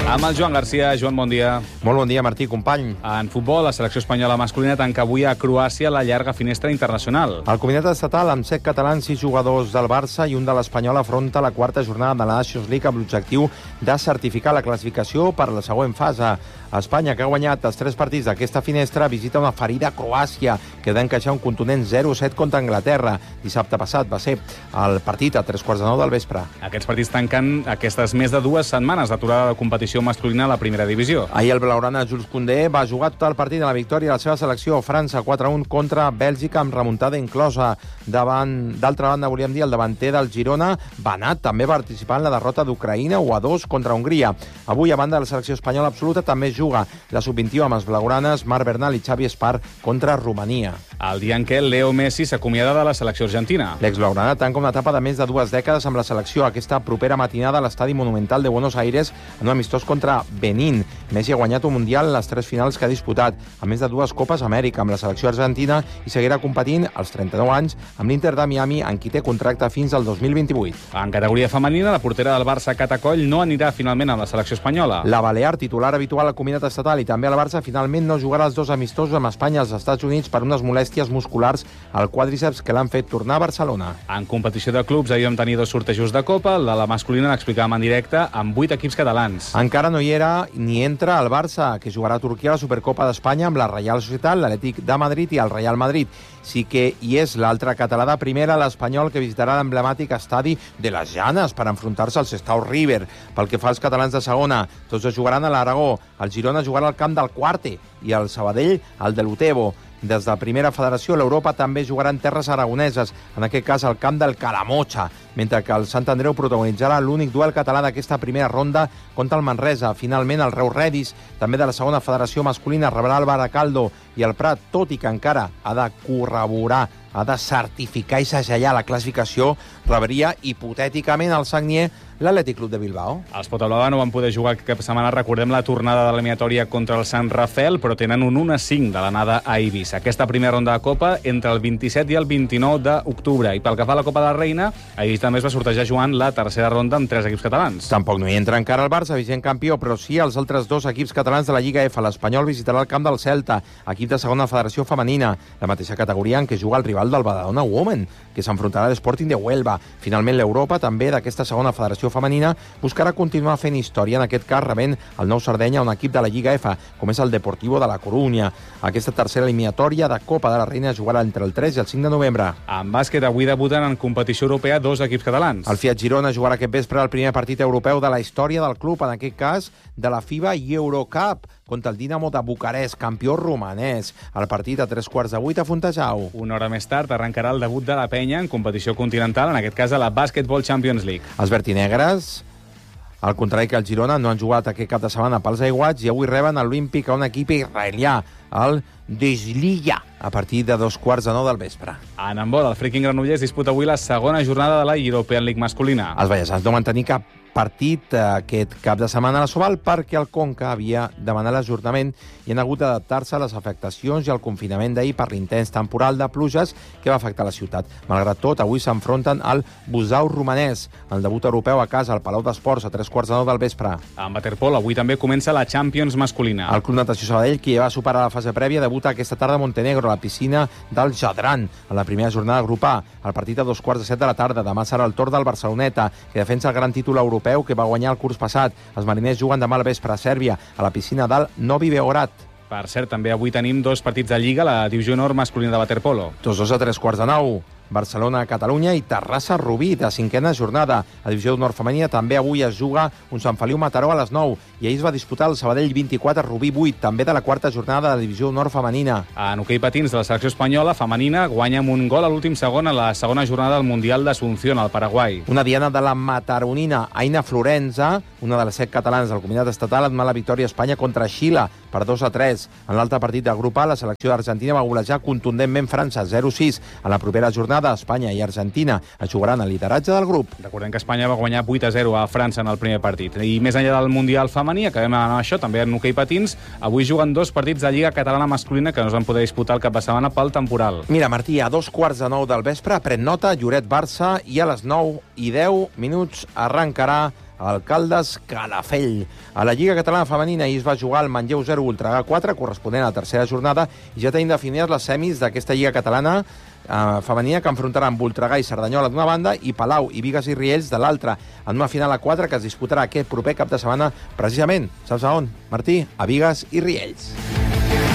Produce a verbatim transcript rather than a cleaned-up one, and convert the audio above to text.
Amb el Joan Garcia. Joan, bon dia. Molt bon dia, Martí, company. En futbol, la selecció espanyola masculina tanca avui a Croàcia la llarga finestra internacional. El comitat estatal, amb set catalans, sis jugadors del Barça i un de l'Espanyol, afronta la quarta jornada de la Nations League amb l'objectiu de certificar la classificació per a la següent fase. Espanya, que ha guanyat els tres partits d'aquesta finestra, visita una ferida a Croàcia, que ha d'encaixar un contundent zero set contra Anglaterra. Dissabte passat va ser el partit a tres quarts de nou del vespre. Aquests partits tanquen aquestes més de dues setmanes d'aturada de competició masculina a la primera divisió. Ahir el blaugrana Jules Koundé va jugar tot el partit de la victòria de la seva selecció. França quatre a un contra Bèlgica amb remuntada inclosa. Davant, d'altra banda, volíem dir, el davanter del Girona, Banat, també va participar en la derrota d'Ucraïna u a dos contra Hongria. Avui, a banda de la selecció espanyola absoluta, també juga la sub vint-i-u amb els blaugranes Marc Bernal i Xavi Espar contra Romania. El dia en què Leo Messi s'acomiada de la selecció argentina. L'ex-blaugrana tanca una etapa de més de dues dècades amb la selecció aquesta propera matinada a l'estadi Monumental de Buenos Aires en un amistós contra Benín. Messi ha guanyat un Mundial en les tres finals que ha disputat, a més de dues Copes Amèrica amb la selecció argentina, i seguirà competint als trenta-nou anys amb l'Inter de Miami, en qui té contracte fins al dos mil vint-i-vuit. En categoria femenina, la portera del Barça, Cata Coll, no anirà finalment a la selecció espanyola. La balear, titular habitual al comitat estatal i també al Barça, finalment no jugarà els dos amistosos amb Espanya als Estats Units per unes molèsties musculars al quàdriceps que l'han fet tornar a Barcelona. En competició de clubs, ahir vam tenir dos sortejos de Copa. El de la masculina l'explicàvem en directe amb vuit equips catalans. Encara no hi era ni entra el Barça, que jugarà a Turquia a la Supercopa d'Espanya amb la Reial Societat, l'Atlètic de Madrid i el Real Madrid. Sí que hi és l'altre català de primera, l'Espanyol, que visitarà l'emblemàtic estadi de les Llanes per enfrontar-se al Sestao River. Pel que fa als catalans de segona, tots es jugaran a l'Aragó. El Girona jugarà al camp del Cuarte i el Sabadell al de l'Utebo. Des de Primera Federació, l'Europa també jugarà en terres aragoneses, en aquest cas al camp del Calamocha, mentre que el Sant Andreu protagonitzarà l'únic duel català d'aquesta primera ronda contra el Manresa. Finalment, el Reus Redis, també de la segona federació masculina, rebrà el Baracaldo, i el Prat, tot i que encara ha de corroborar, ha de certificar i segellar la classificació, rebria hipotèticament el Sagnier l'Atlètic Club de Bilbao. Els Potablava no van poder jugar cap setmana, recordem la tornada de l'eliminatòria contra el Sant Rafael, però tenen un un a cinc de l'anada a Eivissa. Aquesta primera ronda de Copa entre el vint-i-set i el vint-i-nou d'octubre. I pel que fa a la Copa de la Reina, ahir també es va sortejar jugant la tercera ronda amb tres equips catalans. Tampoc no hi entra encara el Barça, vigent campió, però sí els altres dos equips catalans de la Lliga F. L'Espanyol visitarà el camp del Celta, equip de segona federació femenina, la mateixa categoria en què juga el rival del Badalona Women, que s'enfrontarà a l'Sporting de Huelva. Finalment, l'Europa, també d'aquesta segona federació femenina, buscarà continuar fent història, en aquest cas rebent el Nou Sardenya, un equip de la Lliga F, com és el Deportivo de la Corunya. Aquesta tercera eliminatòria de Copa de la Reina jugarà entre el tres i el cinc de novembre. En bàsquet, avui debuten en competició europea dos equips catalans. El Fiat Girona jugarà aquest vespre el primer partit europeu de la història del club, en aquest cas de la FIBA Eurocup, contra el Dinamo de Bucarest, campió romanès. El partit a tres quarts de vuit a Fontejau. Una hora més tard arrencarà el debut de la penya en competició continental, en aquest cas a la Basketball Champions League. Els vertinegres, al contrari que el Girona, no han jugat aquest cap de setmana pels aiguats i avui reben l'Olímpic a un equip israelià, el Desliya, a partir de dos quarts de nou del vespre. En handbol, el Freaking Granollers disputa avui la segona jornada de la European League masculina. Els vallesans no van tenir cap partit aquest cap de setmana a la Soval perquè el Conca havia demanat l'ajornament i han hagut d'adaptar-se a les afectacions i al confinament d'ahir per l'intens temporal de pluges que va afectar la ciutat. Malgrat tot, avui s'enfronten al Busau romanès, el debut europeu a casa al Palau d'Esports a tres quarts de nou del vespre. En waterpolo, avui també comença la Champions masculina. El Club Natació Sabadell, que ja va superar la fase prèvia, debuta aquesta tarda a Montenegro, a la piscina del Jadran, en la primera jornada de grup A. El partit a dos quarts de set de la tarda. Demà serà el torn del Barceloneta, que defensa el gran títol europeu que va guanyar el curs passat. Els mariners juguen demà al vespre a Sèrbia, a la piscina del Novi Beograd. Per cert, també avui tenim dos partits de Lliga, la divisió nord masculina de waterpolo. Tots dos a tres quarts de nou. Barcelona-Catalunya i Terrassa-Rubí, de cinquena jornada. A divisió nord femenina també avui es juga un Sant Feliu-Mataró a les nou i ahir es va disputar el Sabadell vint-i-quatre, Rubí vuit, també de la quarta jornada de la divisió nord femenina. En hoquei patins de la selecció espanyola femenina guanya amb un gol a l'últim segon a la segona jornada del Mundial d'Asunción al Paraguai. Una diana de la mataronina, Aina Florenza, una de les set catalanes del comitat estatal, ha donat la victòria a Espanya contra Xile per dos a tres. En l'altre partit del grup A, la selecció d'Argentina va golejar contundentment França zero sis. A la propera jornada, Espanya i Argentina es jugaran el lideratge del grup. Recordem que Espanya va guanyar vuit a zero a França en el primer partit. I més enllà del Mundial femení, acabem amb això, també en hoquei patins, avui juguen dos partits de Lliga Catalana masculina que no es van poder disputar el cap de setmana pel temporal. Mira, Martí, a dos quarts de nou del vespre, pren nota, Lloret Barça, i a les nou i deu minuts arrencarà al Caldes Calafell. A la Lliga Catalana Femenina ahir es va jugar el Manlleu zero, Voltregà quatre, corresponent a la tercera jornada, i ja tenim definides les semis d'aquesta Lliga Catalana eh, femenina, que enfrontaran Voltregà i Cerdanyola d'una banda i Palau i Bigues i Riells de l'altra, en una final a quatre que es disputarà aquest proper cap de setmana, precisament, saps a on, Martí? A Bigues i Riells.